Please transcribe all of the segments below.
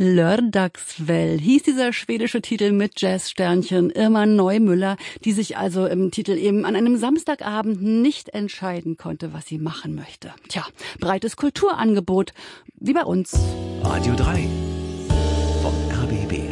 Lördagsväll hieß dieser schwedische Titel mit Jazzsternchen Irma Neumüller, die sich also im Titel eben an einem Samstagabend nicht entscheiden konnte, was sie machen möchte. Tja, breites Kulturangebot, wie bei uns. Radio 3 vom RBB.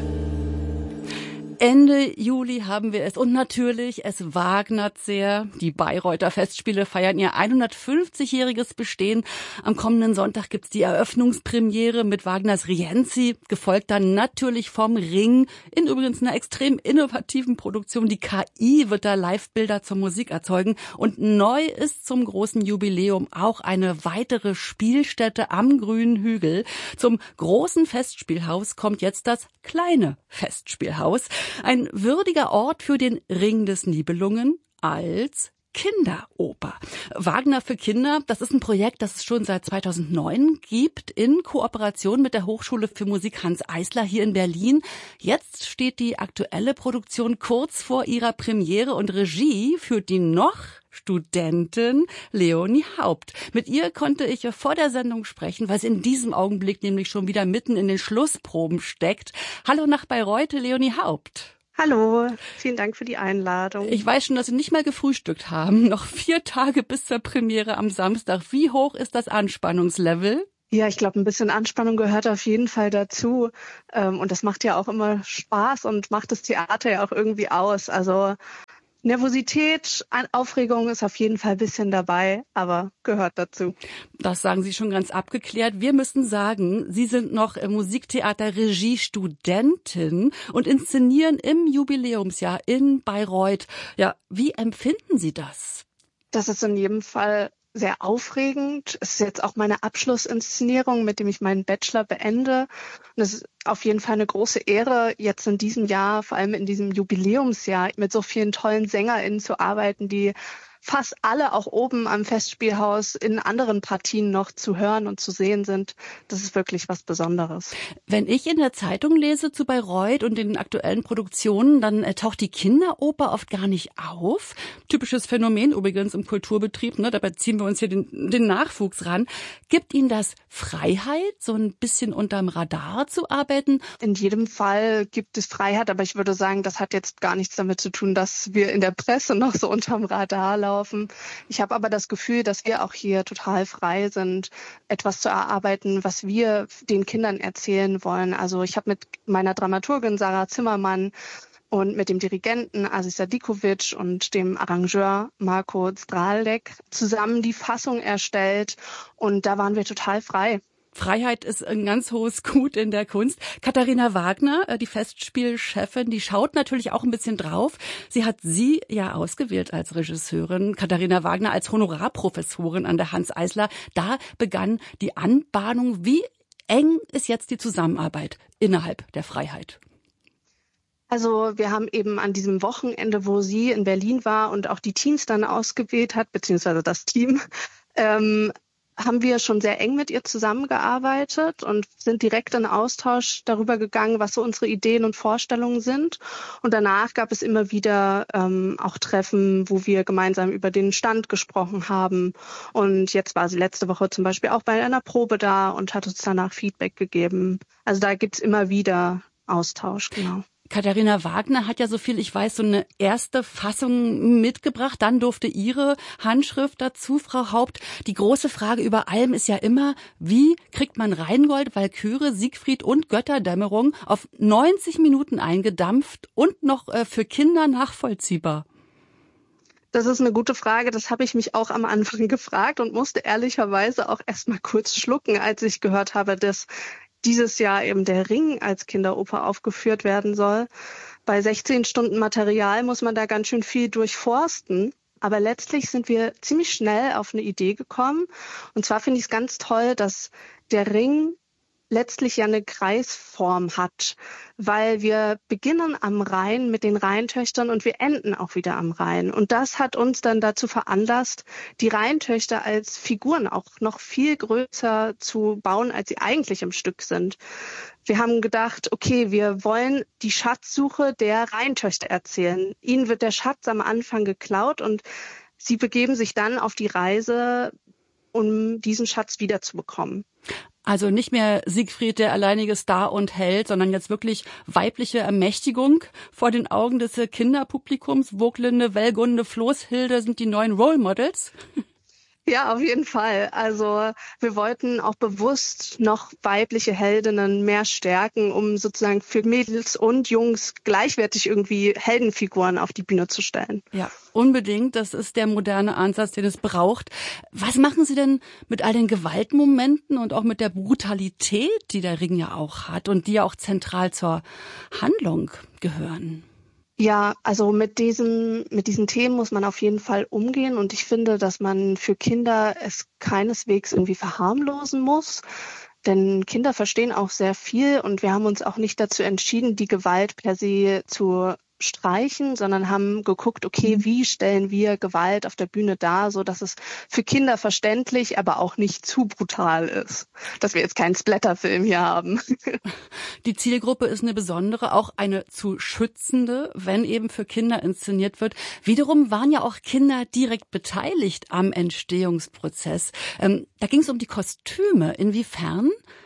Ende Juli haben wir es und natürlich, es wagnert sehr. Die Bayreuther Festspiele feiern ihr 150-jähriges Bestehen. Am kommenden Sonntag gibt's die Eröffnungspremiere mit Wagners Rienzi, gefolgt dann natürlich vom Ring, in übrigens einer extrem innovativen Produktion. Die KI wird da Live-Bilder zur Musik erzeugen und neu ist zum großen Jubiläum auch eine weitere Spielstätte am Grünen Hügel. Zum großen Festspielhaus kommt jetzt das kleine Festspielhaus. Ein würdiger Ort für den Ring des Nibelungen als Kinderoper. Wagner für Kinder, das ist ein Projekt, das es schon seit 2009 gibt, in Kooperation mit der Hochschule für Musik Hanns Eisler hier in Berlin. Jetzt steht die aktuelle Produktion kurz vor ihrer Premiere und Regie führt die noch Studentin Leonie Haupt. Mit ihr konnte ich vor der Sendung sprechen, weil sie in diesem Augenblick nämlich schon wieder mitten in den Schlussproben steckt. Hallo nach Bayreuth, Leonie Haupt. Hallo, vielen Dank für die Einladung. Ich weiß schon, dass Sie nicht mal gefrühstückt haben. Noch 4 Tage bis zur Premiere am Samstag. Wie hoch ist das Anspannungslevel? Ja, ich glaube, ein bisschen Anspannung gehört auf jeden Fall dazu. Und das macht ja auch immer Spaß und macht das Theater ja auch irgendwie aus. Also Nervosität, Aufregung ist auf jeden Fall ein bisschen dabei, aber gehört dazu. Das sagen Sie schon ganz abgeklärt. Wir müssen sagen, Sie sind noch Musiktheater-Regie-Studentin und inszenieren im Jubiläumsjahr in Bayreuth. Ja, wie empfinden Sie das? Das ist in jedem Fall sehr aufregend. Es ist jetzt auch meine Abschlussinszenierung, mit dem ich meinen Bachelor beende. Und es ist auf jeden Fall eine große Ehre, jetzt in diesem Jahr, vor allem in diesem Jubiläumsjahr, mit so vielen tollen SängerInnen zu arbeiten, die fast alle auch oben am Festspielhaus in anderen Partien noch zu hören und zu sehen sind. Das ist wirklich was Besonderes. Wenn ich in der Zeitung lese zu Bayreuth und den aktuellen Produktionen, dann taucht die Kinderoper oft gar nicht auf. Typisches Phänomen übrigens im Kulturbetrieb, ne? Dabei ziehen wir uns hier den Nachwuchs ran. Gibt Ihnen das Freiheit, so ein bisschen unterm Radar zu arbeiten? In jedem Fall gibt es Freiheit, aber ich würde sagen, das hat jetzt gar nichts damit zu tun, dass wir in der Presse noch so unterm Radar laufen. Ich habe aber das Gefühl, dass wir auch hier total frei sind, etwas zu erarbeiten, was wir den Kindern erzählen wollen. Also ich habe mit meiner Dramaturgin Sarah Zimmermann und mit dem Dirigenten Aziz Sadikovic und dem Arrangeur Marko Zdralek zusammen die Fassung erstellt und da waren wir total frei. Freiheit ist ein ganz hohes Gut in der Kunst. Katharina Wagner, die Festspielchefin, die schaut natürlich auch ein bisschen drauf. Sie hat Sie ja ausgewählt als Regisseurin. Katharina Wagner als Honorarprofessorin an der Hanns Eisler. Da begann die Anbahnung. Wie eng ist jetzt die Zusammenarbeit innerhalb der Freiheit? Also wir haben eben an diesem Wochenende, wo sie in Berlin war und auch die Teams dann ausgewählt hat, beziehungsweise das Team, haben wir schon sehr eng mit ihr zusammengearbeitet und sind direkt in Austausch darüber gegangen, was so unsere Ideen und Vorstellungen sind. Und danach gab es immer wieder auch Treffen, wo wir gemeinsam über den Stand gesprochen haben. Und jetzt war sie letzte Woche zum Beispiel auch bei einer Probe da und hat uns danach Feedback gegeben. Also da gibt's immer wieder Austausch, genau. Katharina Wagner hat ja, so viel ich weiß, so eine erste Fassung mitgebracht. Dann durfte Ihre Handschrift dazu, Frau Haupt. Die große Frage über allem ist ja immer, wie kriegt man Rheingold, Walküre, Siegfried und Götterdämmerung auf 90 Minuten eingedampft und noch für Kinder nachvollziehbar? Das ist eine gute Frage. Das habe ich mich auch am Anfang gefragt und musste ehrlicherweise auch erst mal kurz schlucken, als ich gehört habe, dass dieses Jahr eben der Ring als Kinderoper aufgeführt werden soll. Bei 16 Stunden Material muss man da ganz schön viel durchforsten. Aber letztlich sind wir ziemlich schnell auf eine Idee gekommen. Und zwar finde ich es ganz toll, dass der Ring letztlich ja eine Kreisform hat, weil wir beginnen am Rhein mit den Rheintöchtern und wir enden auch wieder am Rhein. Und das hat uns dann dazu veranlasst, die Rheintöchter als Figuren auch noch viel größer zu bauen, als sie eigentlich im Stück sind. Wir haben gedacht, okay, wir wollen die Schatzsuche der Rheintöchter erzählen. Ihnen wird der Schatz am Anfang geklaut und sie begeben sich dann auf die Reise, um diesen Schatz wiederzubekommen. Also nicht mehr Siegfried, der alleinige Star und Held, sondern jetzt wirklich weibliche Ermächtigung vor den Augen des Kinderpublikums. Voglinde, Wellgunde, Floßhilde sind die neuen Role Models. Ja, auf jeden Fall. Also wir wollten auch bewusst noch weibliche Heldinnen mehr stärken, um sozusagen für Mädels und Jungs gleichwertig irgendwie Heldenfiguren auf die Bühne zu stellen. Ja, unbedingt. Das ist der moderne Ansatz, den es braucht. Was machen Sie denn mit all den Gewaltmomenten und auch mit der Brutalität, die der Ring ja auch hat und die ja auch zentral zur Handlung gehören? Ja, also mit diesen Themen muss man auf jeden Fall umgehen und ich finde, dass man für Kinder es keineswegs irgendwie verharmlosen muss, denn Kinder verstehen auch sehr viel und wir haben uns auch nicht dazu entschieden, die Gewalt per se zu streichen, sondern haben geguckt, okay, wie stellen wir Gewalt auf der Bühne dar, so dass es für Kinder verständlich, aber auch nicht zu brutal ist, dass wir jetzt keinen Splatterfilm hier haben. Die Zielgruppe ist eine besondere, auch eine zu schützende, wenn eben für Kinder inszeniert wird. Wiederum waren ja auch Kinder direkt beteiligt am Entstehungsprozess. Da ging es um die Kostüme. Inwiefern?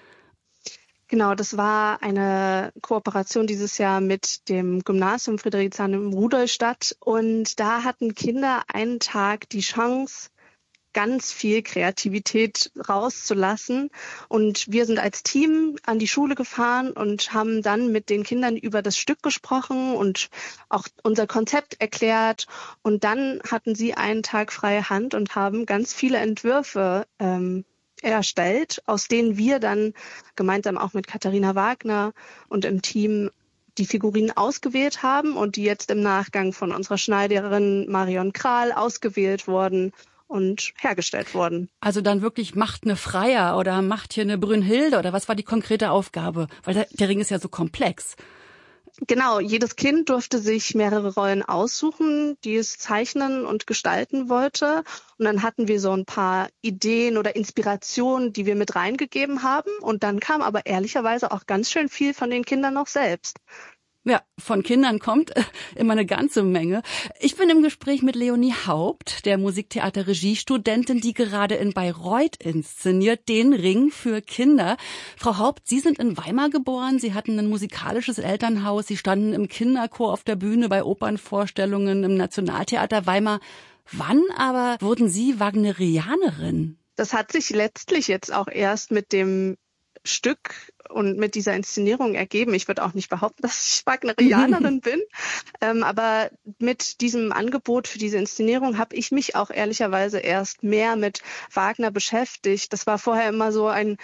Genau, das war eine Kooperation dieses Jahr mit dem Gymnasium Friedrichshain in Rudolstadt. Und da hatten Kinder einen Tag die Chance, ganz viel Kreativität rauszulassen. Und wir sind als Team an die Schule gefahren und haben dann mit den Kindern über das Stück gesprochen und auch unser Konzept erklärt. Und dann hatten sie einen Tag freie Hand und haben ganz viele Entwürfe erstellt, aus denen wir dann gemeinsam auch mit Katharina Wagner und im Team die Figurinen ausgewählt haben und die jetzt im Nachgang von unserer Schneiderin Marion Kral ausgewählt wurden und hergestellt wurden. Also dann wirklich macht eine Freier oder macht hier eine Brünnhilde oder was war die konkrete Aufgabe? Weil der Ring ist ja so komplex. Genau, jedes Kind durfte sich mehrere Rollen aussuchen, die es zeichnen und gestalten wollte. Und dann hatten wir so ein paar Ideen oder Inspirationen, die wir mit reingegeben haben. Und dann kam aber ehrlicherweise auch ganz schön viel von den Kindern noch selbst. Ja, von Kindern kommt immer eine ganze Menge. Ich bin im Gespräch mit Leonie Haupt, der Musiktheater-Regiestudentin, die gerade in Bayreuth inszeniert, den Ring für Kinder. Frau Haupt, Sie sind in Weimar geboren, Sie hatten ein musikalisches Elternhaus, Sie standen im Kinderchor auf der Bühne bei Opernvorstellungen im Nationaltheater Weimar. Wann aber wurden Sie Wagnerianerin? Das hat sich letztlich jetzt auch erst mit dem Stück und mit dieser Inszenierung ergeben. Ich würde auch nicht behaupten, dass ich Wagnerianerin bin, aber mit diesem Angebot für diese Inszenierung habe ich mich auch ehrlicherweise erst mehr mit Wagner beschäftigt. Das war vorher immer so ein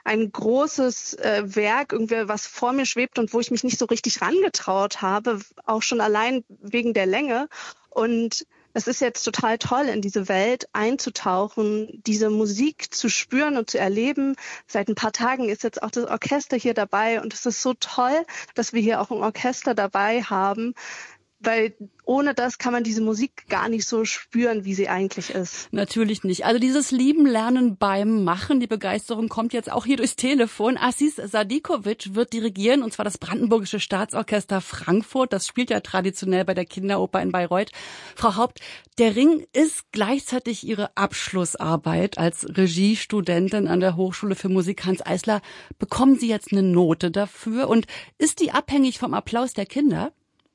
großes Werk, irgendwie was vor mir schwebt und wo ich mich nicht so richtig rangetraut habe, auch schon allein wegen der Länge. Und es ist jetzt total toll, in diese Welt einzutauchen, diese Musik zu spüren und zu erleben. Seit ein paar Tagen ist jetzt auch das Orchester hier dabei und es ist so toll, dass wir hier auch ein Orchester dabei haben, weil ohne das kann man diese Musik gar nicht so spüren, wie sie eigentlich ist. Natürlich nicht. Also dieses Lieben Lernen beim Machen, die Begeisterung kommt jetzt auch hier durchs Telefon. Aziz Sadikovic wird dirigieren, und zwar das Brandenburgische Staatsorchester Frankfurt. Das spielt ja traditionell bei der Kinderoper in Bayreuth. Frau Haupt, der Ring ist gleichzeitig Ihre Abschlussarbeit als Regiestudentin an der Hochschule für Musik Hanns Eisler. Bekommen Sie jetzt eine Note dafür? Und ist die abhängig vom Applaus der Kinder?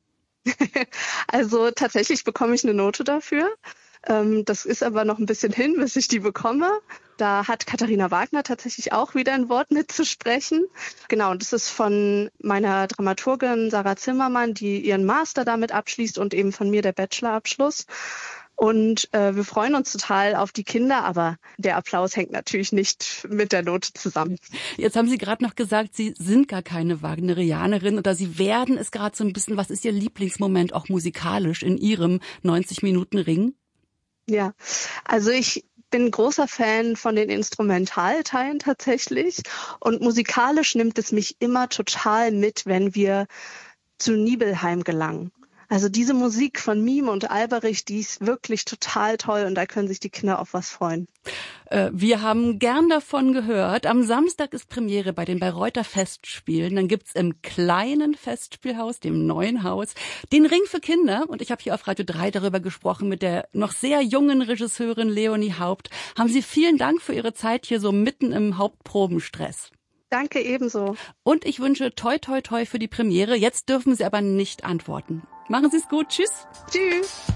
Also tatsächlich bekomme ich eine Note dafür. Das ist aber noch ein bisschen hin, bis ich die bekomme. Da hat Katharina Wagner tatsächlich auch wieder ein Wort mitzusprechen. Genau, und das ist von meiner Dramaturgin Sarah Zimmermann, die ihren Master damit abschließt und eben von mir der Bachelorabschluss. Und wir freuen uns total auf die Kinder, aber der Applaus hängt natürlich nicht mit der Note zusammen. Jetzt haben Sie gerade noch gesagt, Sie sind gar keine Wagnerianerin oder Sie werden es gerade so ein bisschen. Was ist Ihr Lieblingsmoment auch musikalisch in Ihrem 90-Minuten-Ring? Ja, also ich bin großer Fan von den Instrumentalteilen tatsächlich und musikalisch nimmt es mich immer total mit, wenn wir zu Nibelheim gelangen. Also diese Musik von Mime und Alberich, die ist wirklich total toll und da können sich die Kinder auf was freuen. Wir haben gern davon gehört. Am Samstag ist Premiere bei den Bayreuther Festspielen. Dann gibt's im kleinen Festspielhaus, dem neuen Haus, den Ring für Kinder. Und ich habe hier auf Radio 3 darüber gesprochen mit der noch sehr jungen Regisseurin Leonie Haupt. Haben Sie vielen Dank für Ihre Zeit hier so mitten im Hauptprobenstress. Danke ebenso. Und ich wünsche toi toi toi für die Premiere. Jetzt dürfen Sie aber nicht antworten. Machen Sie es gut. Tschüss. Tschüss.